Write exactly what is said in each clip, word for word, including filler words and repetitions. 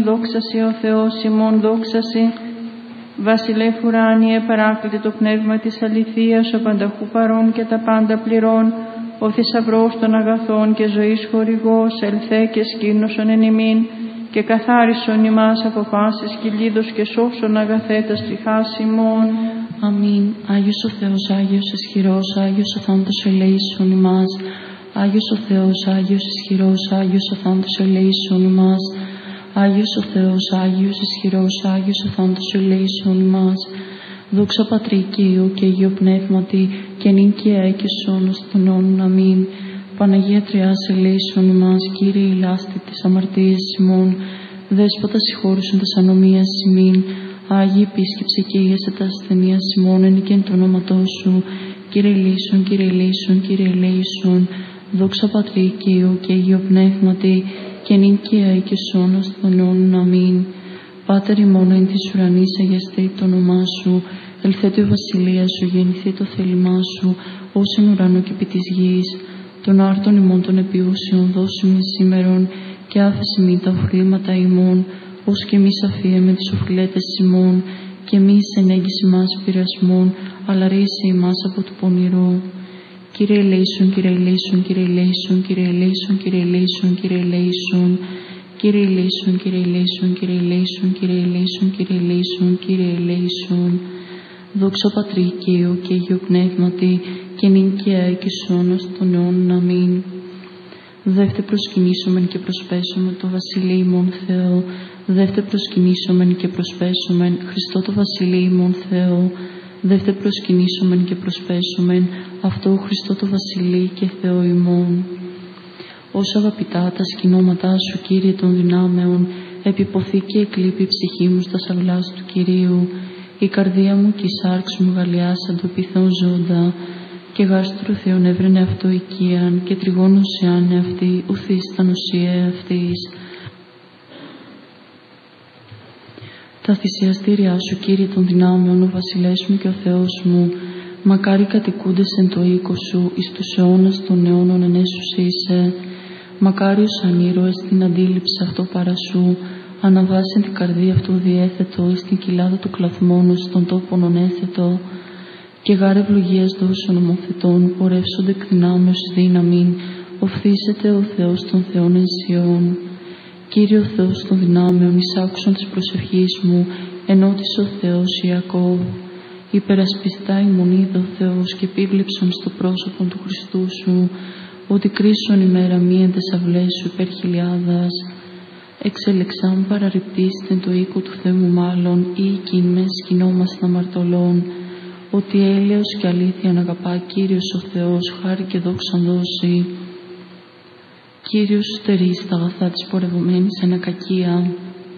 Δόξασι ο Θεός ημών, δόξασι. Βασιλεύ ουράνιε, παράκλητε το πνεύμα της αληθείας, ο πανταχού παρών και τα πάντα πληρών, ο θησαυρός των αγαθών και ζωής χορηγός, ελθέ και σκήνωσον εν ημίν, και καθάρισον ημάς από πάσης κυλίδος και σώσον αγαθέτας τριχάς ημών. Αμήν. Άγιος ο Θεός, Άγιος ισχυρός, Άγιος ο θάνατος ελέησον ημάς. Άγιος ο Θεός, Άγιος ισχυρός, Άγιος ο θάνατος ελέησον ημάς. Άγιος ο Θεός, Άγιος ισχυρός, Άγιος ο θάνατος ελέησον ημάς. Δόξα Πατρί και Υιού και Αγίου Πνεύματι, και νυν και αεί και στους αιώνας των αιώνων. Αμήν. Παναγία Τριάς ελέησον ημάς, Κύριε ηλάστη της αμαρτίας ημών, Δέσποτα συγχώρησον τας ανομίας ημίν, Άγιοι επίσκεψε και ίεσε τα ασθενείας ημών, εν και εν το όνοματό σου, Κύριε ελέησον, Κύριε ελέησον, Κύριε ελέησον. Δόξα Πατρί και Υιού και Αγίου Πνεύματι, και νυν και αεί και στους αιώνας των αιώνων. Αμήν. Πάτερ ημών εν της ουρανής, αγιαστεί το όνομά σου, ελθέτω η βασιλεία σου, γεννηθεί το θέλημά σου, ως εν ουρανό και επί της γης. Των άρτων ημών των επιούσιων δώσου μη σήμερον, και άφεση μη τα οχλήματα ημών, ως και μη αφίεμε τις οχλέτες ημών, και μη ενέγγιση μας πειρασμών, αλλά ρίσε ημάς από του πονηρού. Κύριε ελέησον, Κύριε ελέησον, Κύριε ελέησον, Κύριε ελέησον, Κύριε ελέησον, Κύριε ελέησον. Κύριε ελέησον, Κύριε ελέησον, Κύριε ελέησον, Κύριε ελέησον, Κύριε ελέησον, Κύριε ελέησον. Δόξα Πατρί και Υιού και Αγίου Πνεύματι, και νυν και αεί και στους αιώνας των αιώνων. Αμήν. Δεύτε προσκυνήσομεν και προσπέσομεν το Βασιλείο ημών Θεό. Δεύτε προσκυνήσομεν και προσπέσομεν Χριστό το Βασιλείο ημών Θεό. Δεύτε προσκυνήσομεν και προσπέσομεν αυτό Χριστό το Βασιλείο και Θεό ημών. Ως αγαπητά τα σκηνώματά σου, Κύριε των δυνάμεων, επιποθεί και εκλείπει η ψυχή μου στα σαυλάς του Κυρίου. Η καρδία μου και η σάρξ μου γαλλιάσαν το πυθόν ζώντα, και γάστρου Θεόν έβρενε αυτό οικίαν, και τριγώνωσε άνε αυτή, ουθείς τα νοσιέ αυτής. Τα θυσιαστήριά σου, Κύριε των δυνάμεων, ο βασιλεύς μου και ο Θεός μου, μακάρι κατοικούντες εν το οίκο σου, εις τους αιώνας των αιώνων ενέσους είσαι. Μακάριος αν ήρωες την αντίληψη αυτό παρά σου, αναβάσεν την καρδία αυτού διέθετο, εις την κοιλάδα του κλαθμόνου, στον τόπον ονέθετο, και γάρ ευλογίας δώσεων ομοθετών, πορεύσονται εκ δυνάμεως δύναμην, οφθήσεται ο Θεός των Θεών εν Σιών. Κύριε ο Θεός των δυνάμεων, εισάκουσον της προσευχής μου, ενώτης ο Θεός Ιακώβ. Υπερασπιστά ημών είδε ο Θεός, και επίβλεψον στο πρόσωπο του Χριστού σου, ότι κρίσον ημέρα μη εν τες αυλές σου υπέρ χιλιάδας. Εξελεξάν παραρρυπτήστε το οίκο του Θεού μου μάλλον, ή εκείν με σκηνόμαστε αμαρτωλών, ότι έλεος και αλήθεια να αγαπά Κύριος ο Θεός, χάρη και δόξαν δώσει. Κύριος στερείς τα αγαθά της πορευομένης εν ακακία.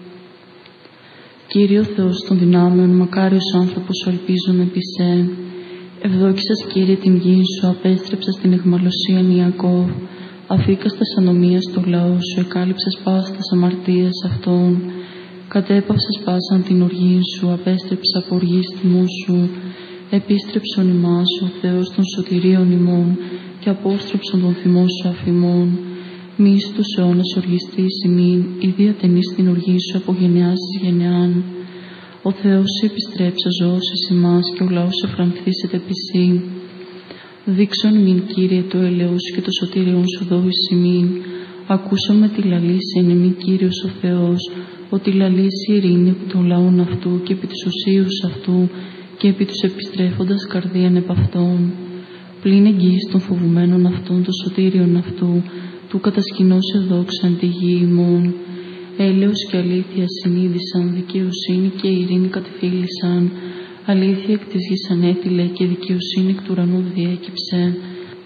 Κύριε ο Θεός των δυνάμεων, μακάριος άνθρωπος ο ελπίζων επί σε. Ευδόκησας, Κύριε, την γη σου, απέστρεψας την αιχμαλωσίαν Ιακώβ. Αφήκας τας ανομίας το λαό σου, εκάλυψας πάσας αμαρτίας αυτών. Κατέπαυσας πάσαν την οργή σου, απέστρεψα από οργής τιμού σου. Επίστρεψον ημάς ο Θεός των σωτηρίων ημών, και απόστρεψον τον θυμό σου αφημών. Μη στους αιώνας οργιστής ημίν, η διατενείς την οργή σου από γενεάς εις γενεάν. Ο Θεός σε επιστρέψα ζωώσεις ημάς, και ο λαός εφρανθήσεται επί σύ. Δείξον ημίν, Κύριε, το έλεος σου και το σωτήριον σου δόης ημίν. Ακούσαμε τη λαλήση εν ημί, Κύριος ο Θεός, ότι λαλήσει ειρήνη επί των λαών αυτού και επί τους οσίους αυτού, και επί τους επιστρέφοντας καρδίαν επ' αυτών. Πλην εγγύης των φοβουμένων αυτών, το σωτήριον αυτού, του κατασκηνώσε δόξαν τη γη ημών. Έλεος και αλήθεια συνείδησαν, δικαιοσύνη και ειρήνη κατεφύλησαν. Αλήθεια εκ της γης ανέτειλε, και δικαιοσύνη εκ του ουρανού διέκυψε.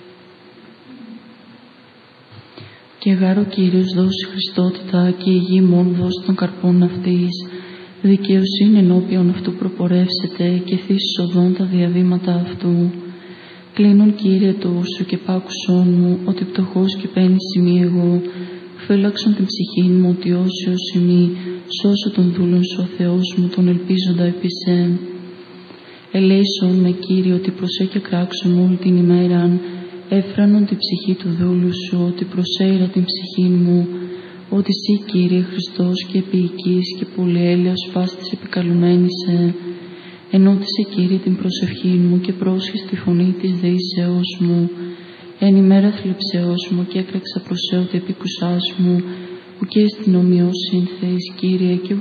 Και γάρ ο Κύριος δώσει χριστότητα, και η γη μόν δώσει των καρπών αυτής. Δικαιοσύνη ενώπιον αυτού προπορεύσεται, και θύσεις οδόν τα διαβήματα αυτού. Κλείνον, Κύριε, το ούσου και πάκουσόν μου, ότι πτωχός και πένης ημί εγώ. Φύλαξον την ψυχήν μου, ότι όσιος ημί, σώσω τον δούλον σου, ο Θεός μου, τον ελπίζοντα επί σε. Ελέησον με, Κύριε, ότι προσέχει κράξον όλη την ημέραν, έφρανον την ψυχή του δούλου σου, ότι προσέειρα την ψυχή μου. ότι Συ, Κύριε Χριστός και επίοικείς και πολυέλεος πάστης επικαλουμένησε, ενώτησε, Κύριε, την προσευχή μου και πρόσχες τη φωνή της δεήσεώς μου, εν ημέρα θλιψεώς μου και έκραξα προς Θεό τε επίκουσάς μου, που και στην ομοιώσιν Θεής, Κύριε, και